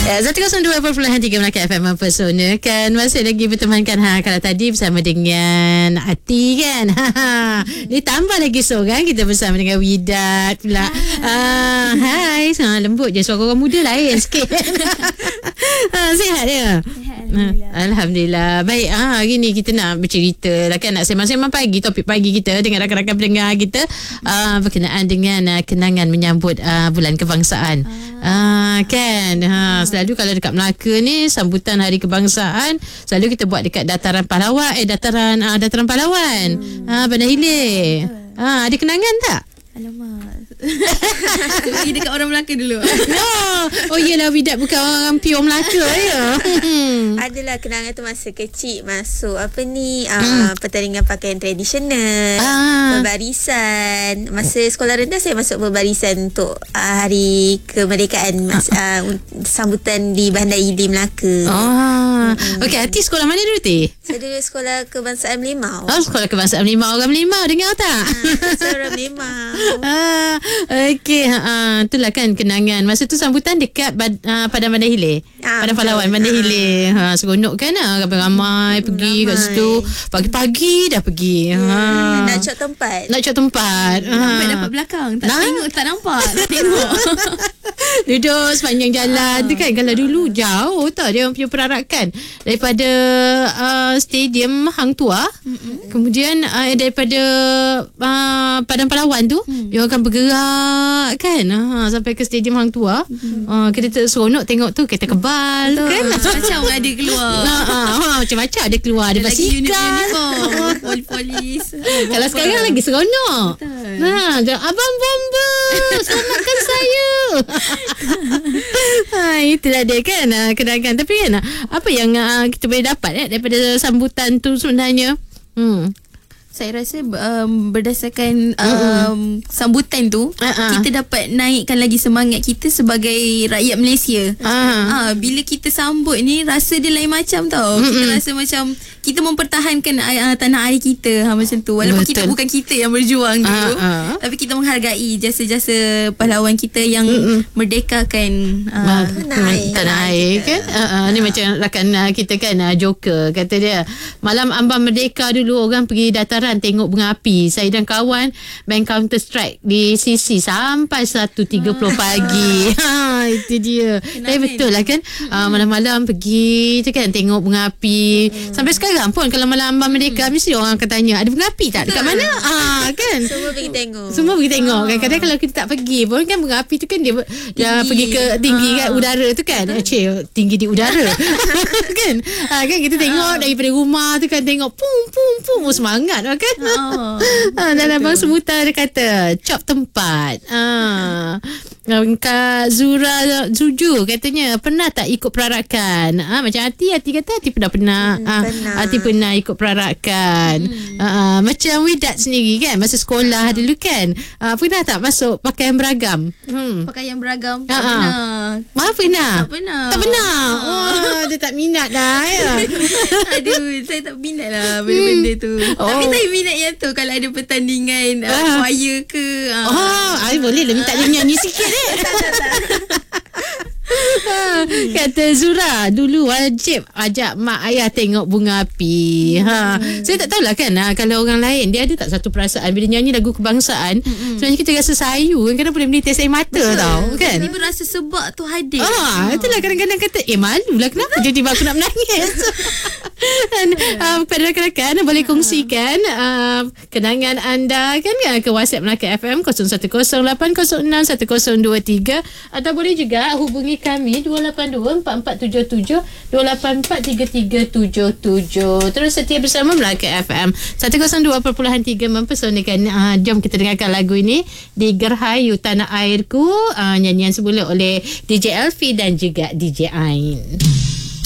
102.3 Melaka FM mempersonakan. Masih lagi bertemankan kalau tadi bersama dengan Ati kan. Ni tambah lagi seorang kita bersama dengan Widat pula. Hai, lembut je suara orang muda lain sikit. Sihat dia? Alhamdulillah. Baik, hari ni kita nak bercerita lah kan, nak sembang-sembang pagi, topik pagi kita dengan rakan-rakan pendengar kita berkenaan dengan kenangan menyambut bulan kebangsaan. Kan selalu kalau dekat Melaka ni sambutan hari kebangsaan selalu kita buat dekat dataran pahlawan, dataran pahlawan, Bandar Hilir. Ada kenangan tak? Alamak. Pergi dekat orang Melaka dulu. Oh yelah, Widat bukan orang pure Melaka ya. Adalah kenangan tu masa kecil masuk pertandingan pakaian tradisional, berbarisan. Masa sekolah rendah saya masuk berbarisan untuk hari kemerdekaan, sambutan di Bandar Hilir Melaka. Okey, Ati sekolah mana dulu Ti? Saya dulu sekolah kebangsaan Melimau. Sekolah kebangsaan Melimau. Orang Melimau dengar tak? Saya orang Melimau. Okey, itulah kan kenangan. Masa tu sambutan dekat Padang Bandar Hilir. Padang Pahlawan Bandar Hilir. Seronok kan, ramai-ramai pergi kat situ. Pagi-pagi dah pergi. Nak cok tempat. Sampai dapat belakang. Tak tengok, tak nampak. Tak tengok. Duduk sepanjang jalan tu kan. Kalau dulu jauh tau dia punya perarakan. Daripada stadium Hang Tuah. Kemudian daripada Padang Pahlawan tu dia akan bergerak kan, sampai ke stadium Hang Tuah. Kita seronok tengok tu, kereta kebal tu kan, macam ada keluar. Macam-macam ada keluar. Ada basikal, polis. Kalau sekarang lagi seronok. Abang bomba, selamatkan saya. Itulah dia kan kenangan. Tapi kan apa yang kita boleh dapat daripada sambutan tu sebenarnya? Saya rasa berdasarkan sambutan tu kita dapat naikkan lagi semangat kita sebagai rakyat Malaysia. Bila kita sambut ni rasa dia lain macam tau. Kita rasa macam kita mempertahankan tanah air kita, macam tu. Walaupun kita bukan kita yang berjuang dulu, tapi kita menghargai jasa-jasa pahlawan kita yang merdekakan tanah air kan. Ni macam rakan kita kan, Joker kata dia, malam ambang merdeka dulu orang pergi dataran tengok bunga api. Saya dan kawan main Counter Strike di CC sampai 1.30 pagi. Itu dia. Tapi betul lah kan, malam-malam pergi tu kan tengok bunga api. Sampai sekarang pun kalau malam ambang merdeka mesti orang akan tanya, ada bunga api tak dekat mana? Kan Semua pergi tengok. Kadang-kadang kalau kita tak pergi pun kan, bunga api tu kan dia pergi ke tinggi kat udara tu kan. Tinggi di udara. Kan kita tengok daripada rumah tu kan, tengok pum pum pum, semangat lah kan. Dan abang sebutan dia kata cop tempat. Kak Zura Zuju katanya pernah tak ikut perarakan? Macam Ati kata Ati pernah. Ati pernah ikut perarakan. Macam Widat sendiri kan, masa sekolah dulu kan, pernah tak masuk pakaian beragam? Pakaian beragam? Tak pernah. Tak pernah. Dia tak minat dah ya. Aduh, saya tak minat lah benda-benda tu. Tapi saya minat yang tu, kalau ada pertandingan choir ke. Boleh lah minta dia nyanyi sikit Kata Zura, dulu wajib ajak mak ayah tengok bunga api. Saya tak tahulah kan, kalau orang lain dia ada tak satu perasaan bila nyanyi lagu kebangsaan, sebenarnya kita rasa sayu kan, kadang boleh menitis air mata. Betul. Tau kan, tiba rasa sebab tu hadir. Itulah kadang-kadang kata malulah kenapa tiba-tiba aku nak menangis. Dan pada rakan-rakan boleh kongsikan kenangan anda kan ke WhatsApp Melaka FM 0108061023, atau boleh juga hubungi kami 282-4477 284-3377. Terus setia bersama Melaka FM 102.3 mempersonakan. Jom kita dengarkan lagu ini, Digerhayu Tanah Airku, nyanyian semula oleh DJ Elfie dan juga DJ Ain.